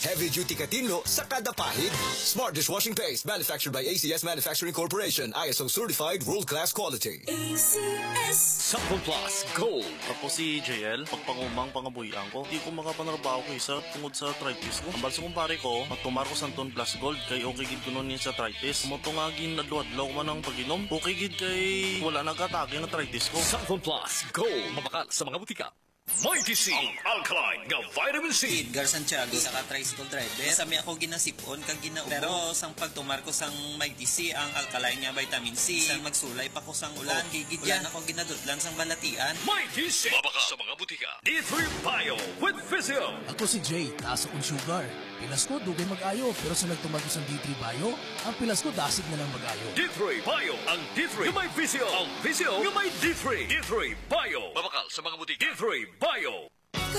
Heavy duty katinlo sa kada pahid. Smart dishwashing paste manufactured by ACS Manufacturing Corporation. ISO certified world-class quality. ACS Sample Plus Gold. Ako si JL, pagpangumang pangabuyan ko, di ko makapanarbaho ko isa tungod sa arthritis ko. Ang balsa kong pare ko, magtumar ko Santon Plus Gold, kay okay gid ko nun yun sa arthritis. Mutungagin adlaw-adlaw ko man ang pag-inom, okay gid kay wala nagkatake ng arthritis ko. Sample Plus Gold. Mabakal sa mga butika. Mighty C, ang alkaline nga vitamin C. Edgar Santiago sa tricycle driver. Sami ako ginasipon kag ginaubo. Pero sang pagtumar ko sang Mighty C ang alkaline nga vitamin C. Sang magsulay pa ko sang ulan, gigid yan ako ginadutlan sang balatian. Mighty C. Mabakal sa mga butika. D3 Bio with Physio. Ako si Jay, taas akong sugar. Pilas ko, dugay mag-ayo. Pero sa nagtumar ko sa D3 Bio, ang pilas ko dasig na lang mag-ayo. D3 Bio. Ang D3 nga may Physio. Ang Physio nga may D3. D3 Bio. Mabakal sa mga butika. D3 Bio.